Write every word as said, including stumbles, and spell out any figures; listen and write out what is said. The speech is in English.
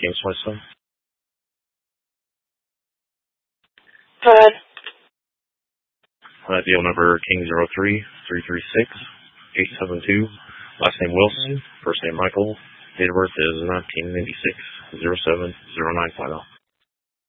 Game Slice Zone. Go ahead. Uh, deal number King zero three three three six eight seven two. Last name Wilson. First name Michael. Date of birth is nineteen ninety-six. zero seven zero nine five zero.